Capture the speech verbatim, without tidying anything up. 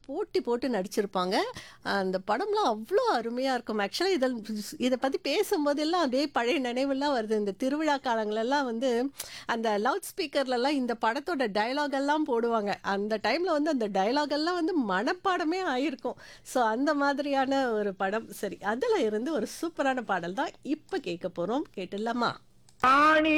போட்டி போட்டு நடிச்சிருப்பாங்க. அந்த படம்லாம் அவ்ளோ அருமையா இருக்கும். ஆக்சுவலா இத இத பத்தி பேசும்போதெல்லாம் அப்படியே பழைய நினைவெல்லாம் வருது. இந்த திருவிழா காலங்களெல்லாம் வந்து அந்த லவுட் ஸ்பீக்கர்லலாம் இந்த படத்தோட டயலாக் எல்லாம் போடுவாங்க. அந்த டைம்ல வந்து அந்த டயலாக் எல்லாம் வந்து மனப்பாடமே ஆயிருக்கும். ஸோ அந்த மாதிரியான ஒரு படம். சரி, அதுல இருந்து ஒரு சூப்பரான பாடல் தான் இப்ப கேட்க போறோம். கேட்டுடலாமா? ஆணி